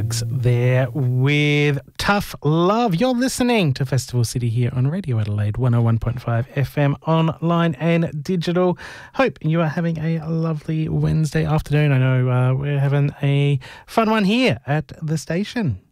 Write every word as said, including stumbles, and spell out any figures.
Parks there with Tough Love. You're listening to Festival City here on Radio Adelaide one oh one point five F M, online and digital. Hope you are having a lovely Wednesday afternoon. I know uh, we're having a fun one here at the station.